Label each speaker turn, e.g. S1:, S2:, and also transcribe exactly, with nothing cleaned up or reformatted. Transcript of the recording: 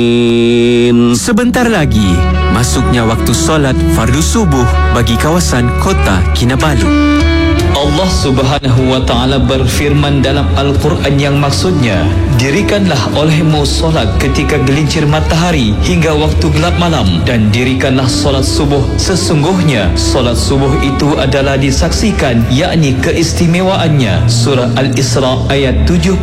S1: Sebentar lagi, masuknya waktu solat fardu subuh bagi kawasan Kota Kinabalu.
S2: Allah Subhanahu wa Ta'ala berfirman dalam Al-Quran yang maksudnya, dirikanlah olehmu solat ketika gelincir matahari hingga waktu gelap malam, dan dirikanlah solat subuh. Sesungguhnya solat subuh itu adalah disaksikan, yakni keistimewaannya. Surah Al-Isra ayat tujuh.